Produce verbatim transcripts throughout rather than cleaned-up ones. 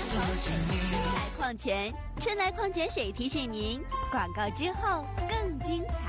来矿泉，春来矿泉水提醒您，广告之后更精彩。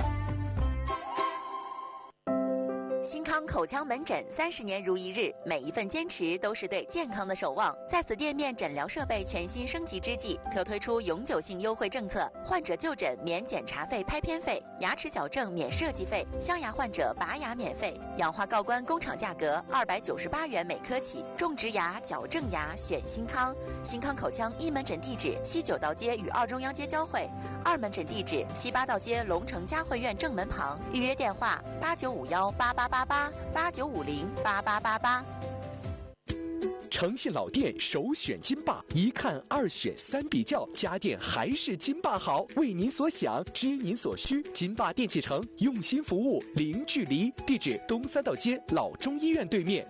新康口腔门诊三十年如一日，每一份坚持都是对健康的守望。在此店面诊疗设备全新升级之际，特推出永久性优惠政策：患者就诊免检查费、拍片费，牙齿矫正免设计费，镶牙患者拔牙免费，氧化锆关工厂价格二百九十八元每颗起。种植牙、矫正牙选新康。新康口腔一门诊地址：西九道街与二中央街交汇；二门诊地址：西八道街龙城嘉汇苑正门旁。预约电话：八九五幺八八八八八九五零八八八八。 诚信老店首选金霸，一看二选三比较，家电还是金霸好。为您所想，知您所需，金霸电器城用心服务，零距离。地址：东三道街老中医院对面。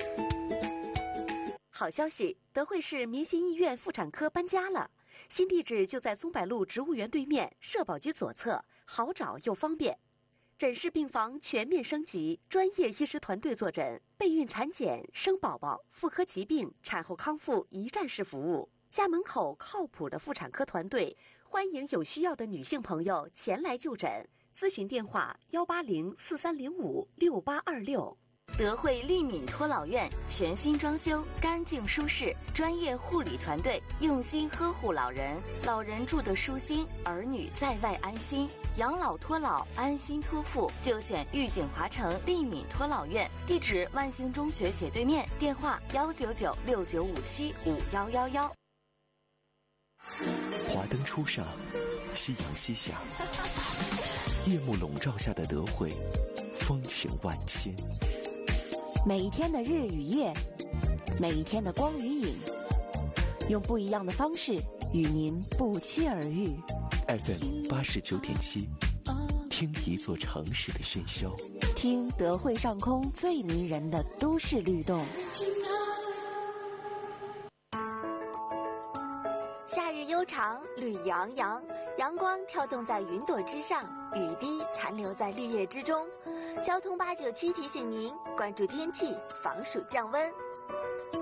好消息，德惠市民心医院妇产科搬家了，新地址就在松柏路植物园对面，社保局左侧，好找又方便。诊室病房全面升级，专业医师团队坐诊，备孕产检、生宝宝、妇科疾病、产后康复一站式服务。家门口靠谱的妇产科团队，欢迎有需要的女性朋友前来就诊。咨询电话：幺八零四三零五六八二六。德惠利敏托老院全新装修，干净舒适，专业护理团队用心呵护老人，老人住得舒心，儿女在外安心。养老托老，安心托付，就选玉景华城利敏托老院。地址：万兴中学斜对面。电话：幺九九六九五七五幺幺幺。 华灯初上，夕阳西下，夜幕笼罩下的德惠，风情万千。 每一天的日与夜，每一天的光与影，用不一样的方式与您不期而遇。 F M 八十九点七，听一座城市的喧嚣， 听德惠上空最迷人的都市律动。 夏日悠长，绿洋洋，阳光跳动在云朵之上，雨滴残留在绿叶之中。交通八九七提醒您关注天气，防暑降温。